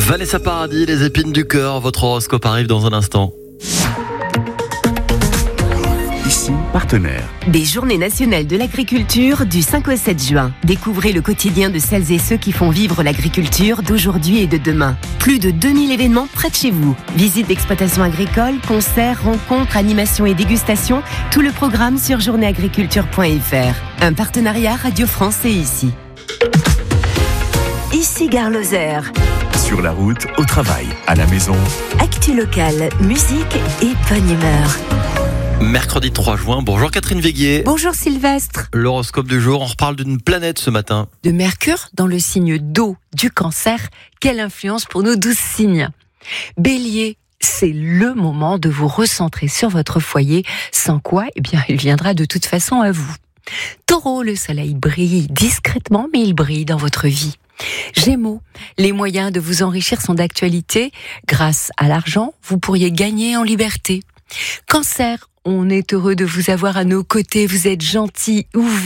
Vanessa Paradis, les épines du cœur, votre horoscope arrive dans un instant. Ici, partenaire. Des Journées nationales de l'agriculture du 5 au 7 juin. Découvrez le quotidien de celles et ceux qui font vivre l'agriculture d'aujourd'hui et de demain. Plus de 2000 événements près de chez vous. Visites d'exploitations agricoles, concerts, rencontres, animations et dégustations. Tout le programme sur journéeagriculture.fr. Un partenariat Radio France et Ici. Ici Gare Lozère. Sur la route, au travail, à la maison. Actu locale, musique et bonne humeur. Mercredi 3 juin, bonjour Catherine Véguier. Bonjour Sylvestre. L'horoscope du jour, on reparle d'une planète ce matin. De Mercure dans le signe d'eau du Cancer, quelle influence pour nos 12 signes. Bélier, c'est le moment de vous recentrer sur votre foyer, sans quoi, il viendra de toute façon à vous. Taureau, le soleil brille discrètement, mais il brille dans votre vie. Gémeaux, les moyens de vous enrichir sont d'actualité. Grâce à l'argent, vous pourriez gagner en liberté. Cancer, on est heureux de vous avoir à nos côtés. Vous êtes gentil, ouvert.